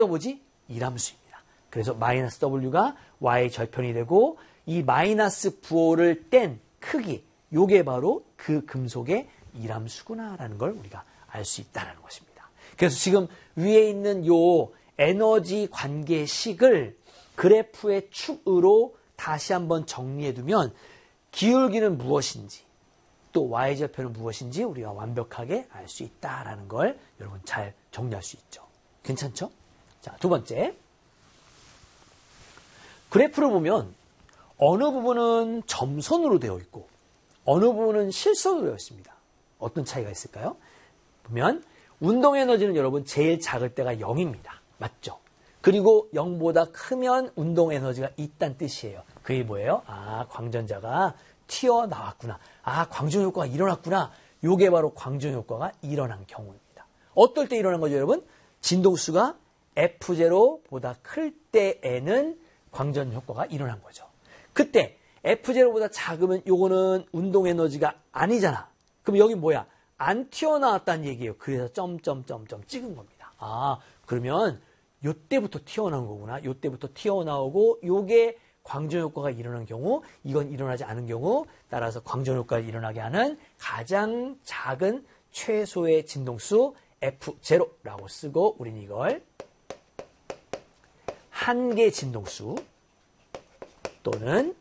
뭐지? 이람수입니다. 그래서 마이너스 W가 Y의 절편이 되고 이 마이너스 부호를 뗀 크기, 요게 바로 그 금속의 이람수구나라는 걸 우리가 알 수 있다는 것입니다. 그래서 지금 위에 있는 요 에너지 관계식을 그래프의 축으로 다시 한번 정리해두면 기울기는 무엇인지 또 Y절편은 무엇인지 우리가 완벽하게 알 수 있다는 걸 여러분 잘 정리할 수 있죠. 괜찮죠? 자, 두 번째. 그래프를 보면 어느 부분은 점선으로 되어 있고 어느 부분은 실선으로 되어 있습니다. 어떤 차이가 있을까요? 보면 운동 에너지는 여러분 제일 작을 때가 0입니다. 맞죠? 그리고 0보다 크면 운동 에너지가 있다는 뜻이에요. 그게 뭐예요? 아, 광전자가 튀어나왔구나. 아, 광전 효과가 일어났구나. 요게 바로 광전 효과가 일어난 경우입니다. 어떨 때 일어난 거죠, 여러분? 진동수가 F0보다 클 때에는 광전 효과가 일어난 거죠. 그때 F0보다 작으면 요거는 운동 에너지가 아니잖아. 그럼 여기 뭐야? 안 튀어나왔다는 얘기예요. 그래서 점점점점 찍은 겁니다. 아, 그러면 요때부터 튀어나온 거구나. 요때부터 튀어나오고 요게 광전 효과가 일어난 경우, 이건 일어나지 않은 경우, 따라서 광전 효과가 일어나게 하는 가장 작은 최소의 진동수 F0라고 쓰고 우린 이걸 한계 진동수 또는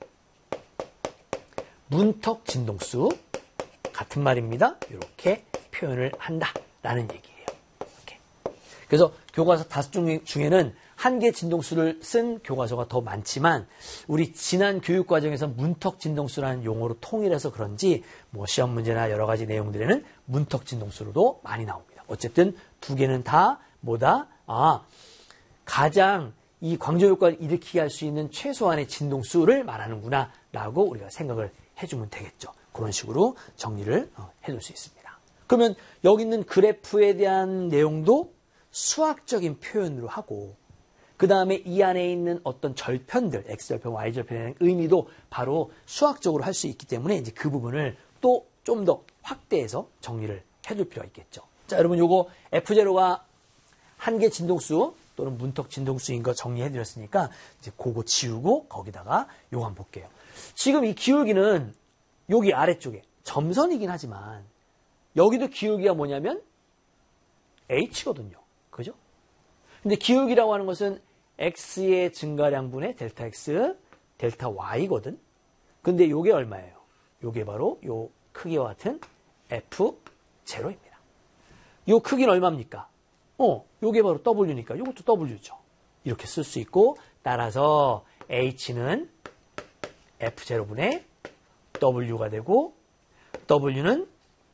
문턱 진동수 같은 말입니다. 이렇게 표현을 한다라는 얘기예요. 이렇게. 그래서 교과서 5종 중에는 한계 진동수를 쓴 교과서가 더 많지만 우리 지난 교육과정에서 문턱 진동수라는 용어로 통일해서 그런지 뭐 시험 문제나 여러 가지 내용들에는 문턱 진동수로도 많이 나옵니다. 어쨌든 두 개는 다 뭐다? 아, 가장 이 광전 효과를 일으키게 할 수 있는 최소한의 진동수를 말하는구나 라고 우리가 생각을 해주면 되겠죠. 그런 식으로 정리를 해줄 수 있습니다. 그러면 여기 있는 그래프에 대한 내용도 수학적인 표현으로 하고 그 다음에 이 안에 있는 어떤 절편들, X절편, Y절편에 대한 의미도 바로 수학적으로 할 수 있기 때문에 이제 그 부분을 또 좀 더 확대해서 정리를 해줄 필요가 있겠죠. 자, 여러분 요거 F0가 한계 진동수 또는 문턱 진동수인 거 정리해 드렸으니까 이제 그거 지우고 거기다가 요거 한번 볼게요. 지금 이 기울기는 여기 아래쪽에 점선이긴 하지만 여기도 기울기가 뭐냐면 H거든요. 그죠? 근데 기울기라고 하는 것은 X의 증가량분의 델타 X, 델타 Y거든. 근데 요게 얼마예요? 요게 바로 요 크기와 같은 F0입니다. 요 크기는 얼마입니까? 요게 바로 W니까 요것도 W죠. 이렇게 쓸 수 있고 따라서 H는 F0분의 W가 되고 W는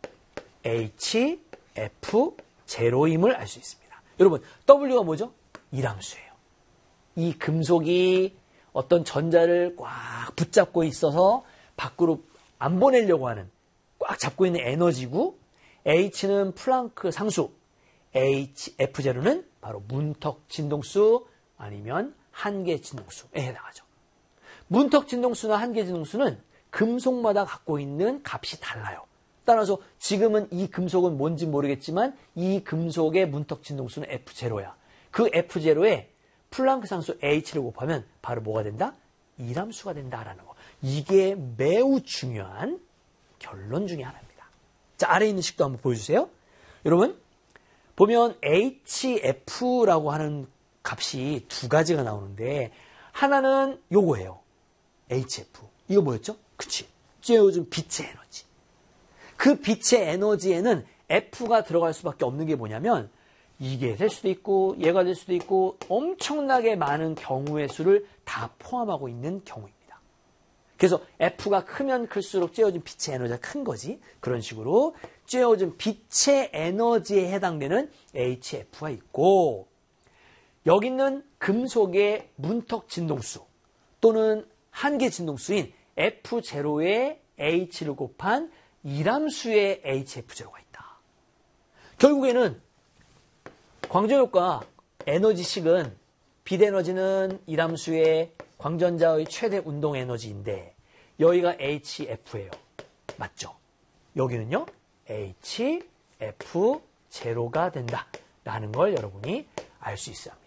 HF0임을 알 수 있습니다. 여러분, W가 뭐죠? 이람수예요. 이 금속이 어떤 전자를 꽉 붙잡고 있어서 밖으로 안 보내려고 하는 꽉 잡고 있는 에너지고 H는 플랑크 상수, F0는 바로 문턱 진동수 아니면 한계 진동수에 해당하죠. 문턱 진동수나 한계 진동수는 금속마다 갖고 있는 값이 달라요. 따라서 지금은 이 금속은 뭔지 모르겠지만 이 금속의 문턱 진동수는 F0야. 그 F0에 플랑크 상수 H를 곱하면 바로 뭐가 된다? 이람수가 된다라는 거. 이게 매우 중요한 결론 중에 하나입니다. 자, 아래에 있는 식도 한번 보여주세요. 여러분, 보면 HF라고 하는 값이 두 가지가 나오는데 하나는 요거예요. HF. 이거 뭐였죠? 그치. 요즘 빛의 에너지. 그 빛의 에너지에는 F가 들어갈 수밖에 없는 게 뭐냐면 이게 될 수도 있고 얘가 될 수도 있고 엄청나게 많은 경우의 수를 다 포함하고 있는 경우입니다. 그래서 F가 크면 클수록 쬐어진 빛의 에너지가 큰 거지. 그런 식으로 쬐어진 빛의 에너지에 해당되는 HF가 있고 여기 있는 금속의 문턱 진동수 또는 한계 진동수인 F0에 H를 곱한 이람수의 HF0가 있다. 결국에는 광전효과 에너지식은 빛 에너지는 이람수의 광전자의 최대 운동 에너지인데 여기가 HF예요. 맞죠? 여기는요. HF0가 된다라는 걸 여러분이 알 수 있어야 합니다.